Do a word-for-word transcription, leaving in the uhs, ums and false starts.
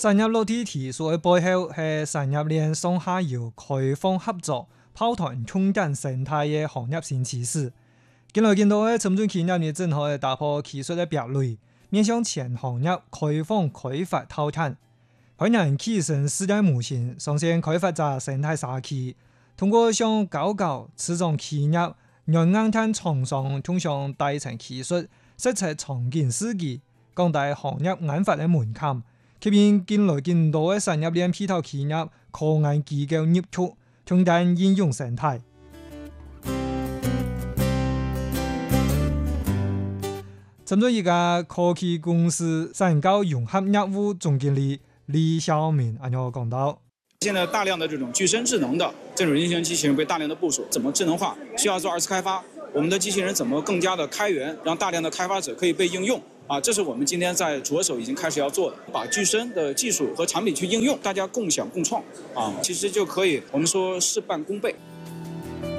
产業落地提出嘅背後係產業鏈上下游開放合作、抱團共建生態嘅行業新趨勢。近來見到嘅深圳企業呢，正好打破技術嘅壁壘，面向全行業開放開發套產。去年起身世界模型上線開發者生態社區，通過向高校、初中企業、軟硬體廠商通向大層技術，實測場景設計，降低行業研發嘅門檻。吸引近來見到嘅產業鏈配套企業科研機構入駐，重點應用生態。深圳一家科技公司產教融合業務總經理李曉明按照講到： 現在大量的這種具身智能的這種人形機器人被大量的部署，怎麼智能化？需要做二次開發，我們的機器人怎麼更加的開源，讓大量的開發者可以被應用？啊，這是我們今天在着手已經開始要做的，把具身的技術和產品去應用，大家共享共創，啊，其實就可以我們說事半功倍。